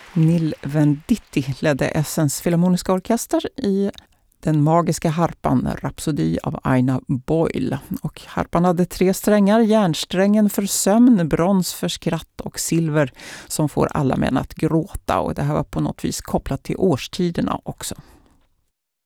Nil Venditti ledde Essens Filharmoniska orkester i den magiska harpan Rhapsody av Aina Boyle. Och harpan hade 3 strängar, järnsträngen för sömn, brons för skratt och silver som får alla män att gråta. Och det här var på något vis kopplat till årstiderna också.